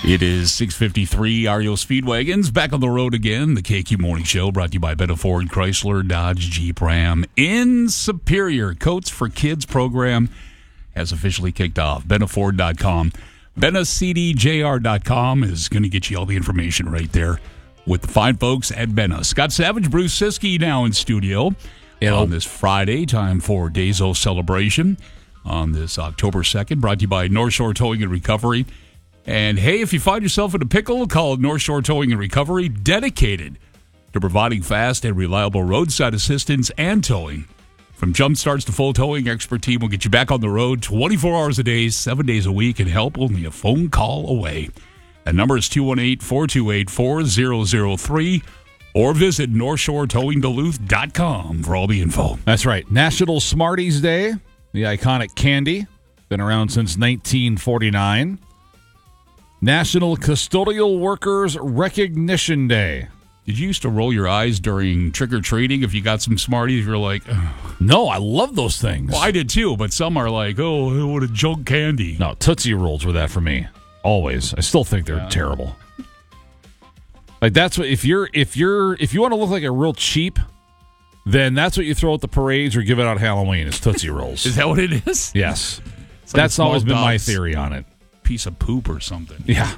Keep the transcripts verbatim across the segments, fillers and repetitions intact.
It is six fifty-three, Ario Speedwagons back on the road again. The K Q Morning Show brought to you by Benna Ford, Chrysler, Dodge, Jeep, Ram in Superior. Coats for Kids program has officially kicked off. Benna Ford dot com. Benna C D J R dot com is going to get you all the information right there with the fine folks at Benna. Scott Savage, Bruce Siskey now in studio Hello. on this Friday. Time for Days-O celebration on this October second. Brought to you by North Shore Towing and Recovery. And, hey, if you find yourself in a pickle, call North Shore Towing and Recovery, dedicated to providing fast and reliable roadside assistance and towing. From jump starts to full towing, expert team will get you back on the road twenty-four hours a day, seven days a week, and help only a phone call away. That number is two one eight, four two eight, four zero zero three, or visit north shore towing duluth dot com for all the info. That's right. National Smarties Day, the iconic candy, been around since nineteen forty-nine. National Custodial Workers Recognition Day. Did you used to roll your eyes during trick-or-treating if you got some Smarties? You're like, oh. No, I love those things. Well, I did too, but some are like, oh, what a junk candy. No, Tootsie Rolls were that for me. Always. I still think they're yeah. terrible. Like that's what if you're if you're if you want to look like a real cheap, then that's what you throw at the parades or give it out Halloween. It's Tootsie Rolls. Is that what it is? Yes. It's like that's always been my theory on it. Piece of poop or something. Yeah.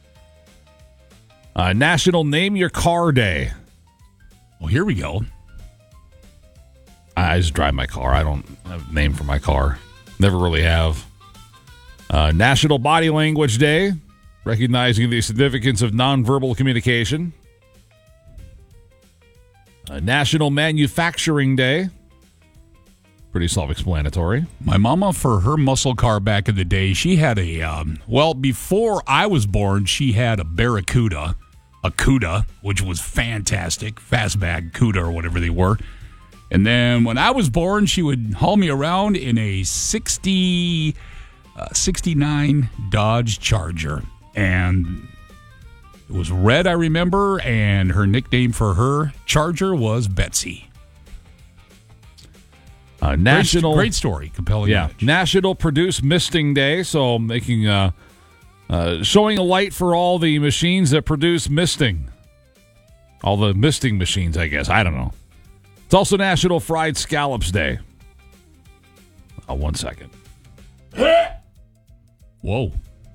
Uh, National Name Your Car Day. Well, here we go. I just drive my car. I don't have a name for my car. Never really have. Uh, National Body Language Day, recognizing the significance of nonverbal communication. Uh, National Manufacturing Day. Pretty self-explanatory. My mama, for her muscle car back in the day, she had a, um, well, before I was born, she had a Barracuda, a Cuda, which was fantastic, fastback Cuda or whatever they were. And then when I was born, she would haul me around in a sixty, uh, sixty-nine Dodge Charger. And it was red, I remember, and her nickname for her Charger was Betsy. Uh, national great, great story, compelling. Yeah, image. National Produce Misting Day. So making, uh, uh, showing a light for all the machines that produce misting, all the misting machines. I guess I don't know. It's also National Fried Scallops Day. Oh, one second. Whoa.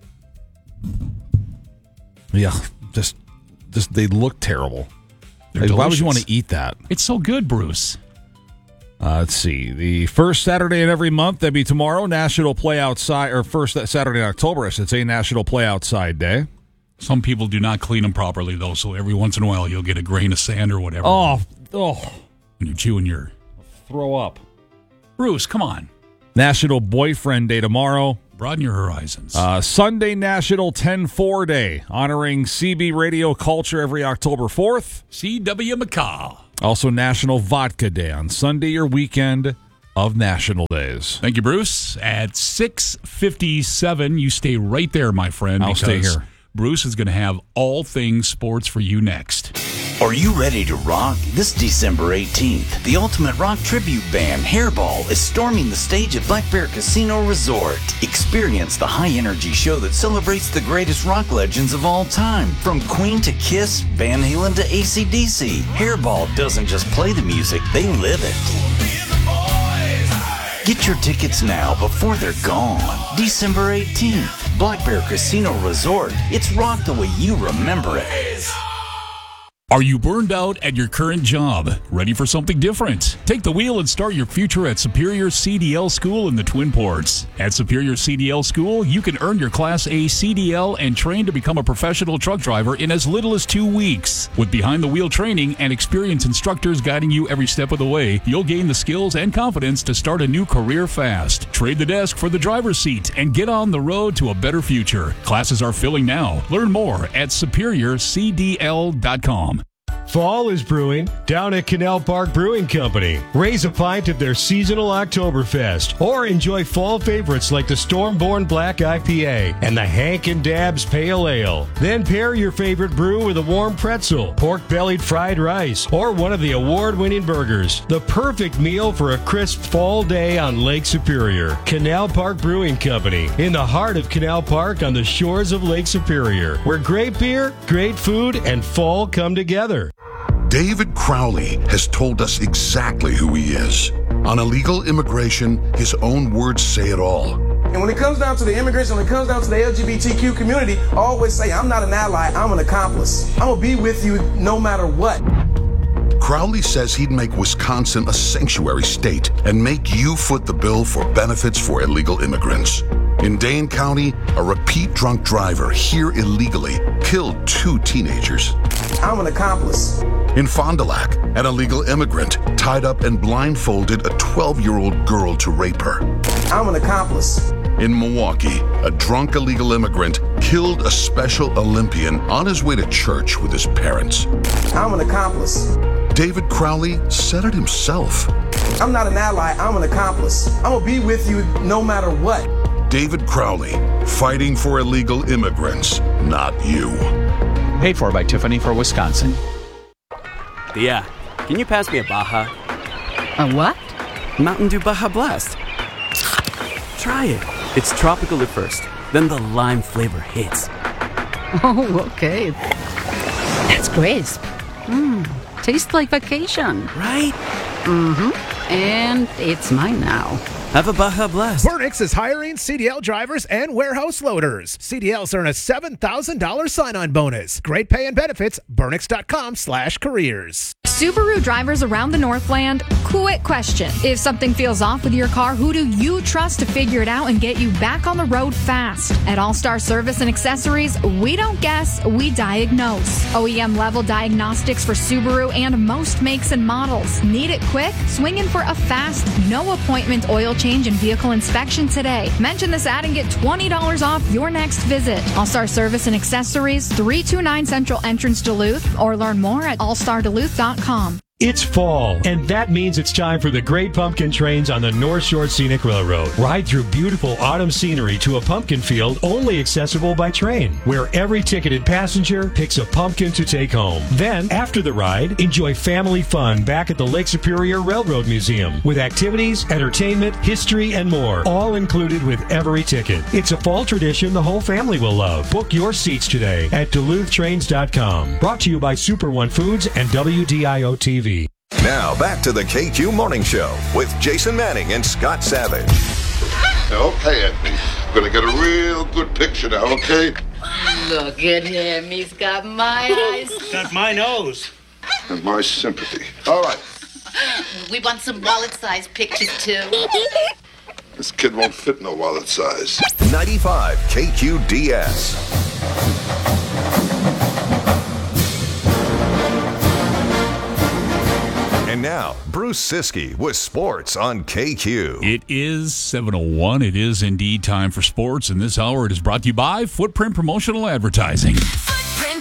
Yeah, just, just they look terrible. Like, why would you want to eat that? It's so good, Bruce. Uh, let's see. The first Saturday in every month, that'd be tomorrow, National Play Outside, or first Saturday in October, I should say, National Play Outside Day. Some people do not clean them properly, though, so every once in a while you'll get a grain of sand or whatever. Oh, oh. When you're chewing your... Throw up. Bruce, come on. National Boyfriend Day tomorrow. Broaden your horizons. Uh, Sunday, National ten four Day, honoring C B radio culture every October fourth. C W McCall. Also National Vodka Day on Sunday or weekend of National Days. Thank you, Bruce. At six fifty-seven, you stay right there, my friend. I'll stay here. Bruce is going to have all things sports for you next. Are you ready to rock? This December eighteenth, the ultimate rock tribute band, Hairball, is storming the stage at Black Bear Casino Resort. Experience the high-energy show that celebrates the greatest rock legends of all time. From Queen to Kiss, Van Halen to A C D C, Hairball doesn't just play the music, they live it. Get your tickets now before they're gone. December eighteenth, Black Bear Casino Resort. It's rock the way you remember it. Are you burned out at your current job? Ready for something different? Take the wheel and start your future at Superior C D L School in the Twin Ports. At Superior C D L School, you can earn your Class A C D L and train to become a professional truck driver in as little as two weeks. With behind-the-wheel training and experienced instructors guiding you every step of the way, you'll gain the skills and confidence to start a new career fast. Trade the desk for the driver's seat and get on the road to a better future. Classes are filling now. Learn more at superior c d l dot com. Fall is brewing down at Canal Park Brewing Company. Raise a pint of their seasonal Oktoberfest or enjoy fall favorites like the Stormborn Black I P A and the Hank and Dabs Pale Ale. Then pair your favorite brew with a warm pretzel, pork-bellied fried rice, or one of the award-winning burgers. The perfect meal for a crisp fall day on Lake Superior. Canal Park Brewing Company, in the heart of Canal Park on the shores of Lake Superior, where great beer, great food, and fall come together. David Crowley has told us exactly who he is. On illegal immigration, his own words say it all. And when it comes down to the immigration, when it comes down to the L G B T Q community, I always say, I'm not an ally, I'm an accomplice. I'm gonna be with you no matter what. Crowley says he'd make Wisconsin a sanctuary state and make you foot the bill for benefits for illegal immigrants. In Dane County, a repeat drunk driver here illegally killed two teenagers. I'm an accomplice. In Fond du Lac, an illegal immigrant tied up and blindfolded a twelve-year-old girl to rape her. I'm an accomplice. In Milwaukee, a drunk illegal immigrant killed a Special Olympian on his way to church with his parents. I'm an accomplice. David Crowley said it himself. I'm not an ally, I'm an accomplice. I'm gonna be with you no matter what. David Crowley, fighting for illegal immigrants, not you. Paid for by Tiffany for Wisconsin. Yeah, can you pass me a Baja? A what? Mountain Dew Baja Blast. Try it. It's tropical at first, then the lime flavor hits. Oh, okay. That's crisp. Mmm, tastes like vacation. Right? Mm-hmm. And it's mine now. Have a Baja Blast. Burnix is hiring C D L drivers and warehouse loaders. C D Ls earn a seven thousand dollars sign-on bonus. Great pay and benefits. Burnix.com slash careers. Subaru drivers around the Northland, quick question. If something feels off with your car, who do you trust to figure it out and get you back on the road fast? At All-Star Service and Accessories, we don't guess, we diagnose. O E M level diagnostics for Subaru and most makes and models. Need it quick? Swing in for a fast, no appointment oil change and vehicle inspection today. Mention this ad and get twenty dollars off your next visit. All-Star Service and Accessories, three two nine Central Entrance Duluth, or learn more at all star duluth dot com. It's fall, and that means it's time for the Great Pumpkin Trains on the North Shore Scenic Railroad. Ride through beautiful autumn scenery to a pumpkin field only accessible by train, where every ticketed passenger picks a pumpkin to take home. Then, after the ride, enjoy family fun back at the Lake Superior Railroad Museum with activities, entertainment, history, and more, all included with every ticket. It's a fall tradition the whole family will love. Book your seats today at duluth trains dot com. Brought to you by Super One Foods and W D I O T V. Now, back to the K Q Morning Show with Jason Manning and Scott Savage. Okay, Anthony. I'm going to get a real good picture now, okay? Look at him. He's got my eyes. Got my nose. And my sympathy. All right. We want some wallet-sized pictures, too. This kid won't fit no wallet size. ninety-five K Q D S. And now, Bruce Siskey with sports on K Q. It is seven oh one. It is indeed time for sports, and this hour it is brought to you by Footprint Promotional Advertising.